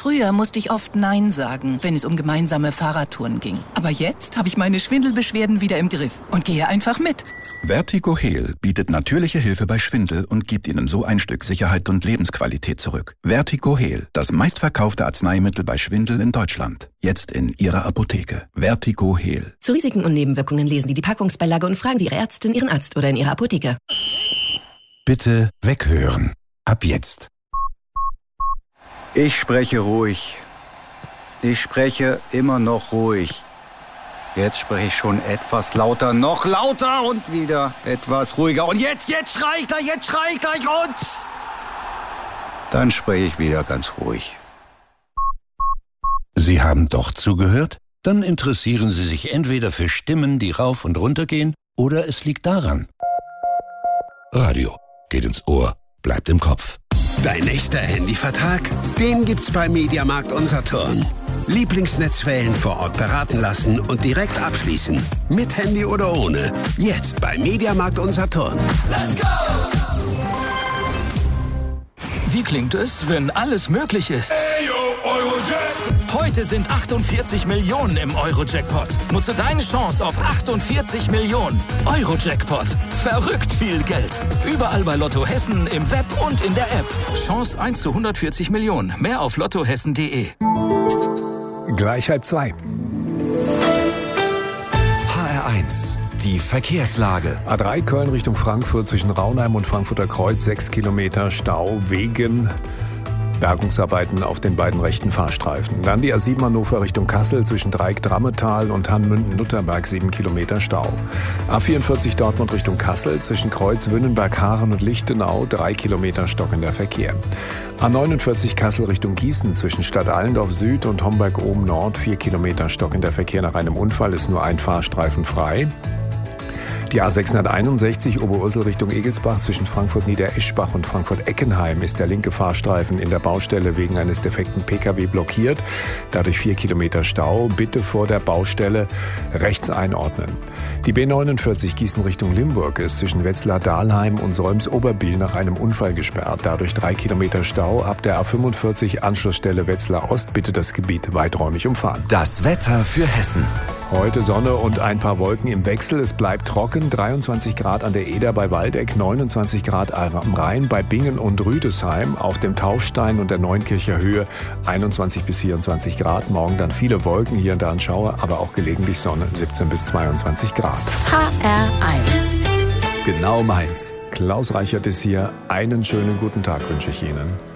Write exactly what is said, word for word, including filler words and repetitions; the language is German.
Früher musste ich oft Nein sagen, wenn es um gemeinsame Fahrradtouren ging. Aber jetzt habe ich meine Schwindelbeschwerden wieder im Griff und gehe einfach mit. Vertigo Heal bietet natürliche Hilfe bei Schwindel und gibt Ihnen so ein Stück Sicherheit und Lebensqualität zurück. Vertigo Heal, das meistverkaufte Arzneimittel bei Schwindel in Deutschland. Jetzt in Ihrer Apotheke. Vertigo Heal. Zu Risiken und Nebenwirkungen lesen Sie die Packungsbeilage und fragen Sie Ihre Ärztin, Ihren Arzt oder in Ihrer Apotheke. Bitte weghören. Ab jetzt. Ich spreche ruhig. Ich spreche immer noch ruhig. Jetzt spreche ich schon etwas lauter, noch lauter und wieder etwas ruhiger. Und jetzt, jetzt schrei ich gleich, jetzt schrei ich gleich und... Dann spreche ich wieder ganz ruhig. Sie haben doch zugehört? Dann interessieren Sie sich entweder für Stimmen, die rauf und runter gehen, oder es liegt daran. Radio geht ins Ohr, bleibt im Kopf. Dein nächster Handyvertrag? Den gibt's bei Mediamarkt und Saturn. Lieblingsnetzwellen vor Ort beraten lassen und direkt abschließen. Mit Handy oder ohne. Jetzt bei Mediamarkt und Saturn. Let's go! Wie klingt es, wenn alles möglich ist? Ey, yo, Eurojack. Heute sind achtundvierzig Millionen im Euro-Jackpot. Nutze deine Chance auf achtundvierzig Millionen. Euro-Jackpot. Verrückt viel Geld. Überall bei Lotto Hessen, im Web und in der App. Chance eins zu hundertvierzig Millionen. Mehr auf lottohessen punkt de. Gleich halb zwei. H R eins. Die Verkehrslage. A drei Köln Richtung Frankfurt zwischen Raunheim und Frankfurter Kreuz sechs Kilometer Stau wegen Bergungsarbeiten auf den beiden rechten Fahrstreifen. Dann die A sieben Hannover Richtung Kassel zwischen Dreieck-Drammetal und Hannmünden-Nutterberg sieben Kilometer Stau. A vierundvierzig Dortmund Richtung Kassel zwischen Kreuz Wünnenberg, Haaren und Lichtenau drei Kilometer stockender Verkehr. A neunundvierzig Kassel Richtung Gießen zwischen Stadt Allendorf Süd und Homberg Ohm Nord vier Kilometer stockender Verkehr. Nach einem Unfall ist nur ein Fahrstreifen frei. Die A sechshunderteinundsechzig Oberursel Richtung Egelsbach zwischen Frankfurt-Niedereschbach und Frankfurt-Eckenheim ist der linke Fahrstreifen in der Baustelle wegen eines defekten Pkw blockiert. Dadurch vier Kilometer Stau. Bitte vor der Baustelle rechts einordnen. Die B neunundvierzig Gießen Richtung Limburg ist zwischen Wetzlar-Dahlheim und Solms-Oberbiel nach einem Unfall gesperrt. Dadurch drei Kilometer Stau. Ab der A fünfundvierzig Anschlussstelle Wetzlar Ost bitte das Gebiet weiträumig umfahren. Das Wetter für Hessen. Heute Sonne und ein paar Wolken im Wechsel. Es bleibt trocken. dreiundzwanzig Grad an der Eder bei Waldeck, neunundzwanzig Grad am Rhein bei Bingen und Rüdesheim. Auf dem Taufstein und der Neunkircher Höhe einundzwanzig bis vierundzwanzig Grad. Morgen dann viele Wolken, hier und da ein Schauer, aber auch gelegentlich Sonne, siebzehn bis zweiundzwanzig Grad. H R eins. Genau meins. Klaus Reichert ist hier. Einen schönen guten Tag wünsche ich Ihnen.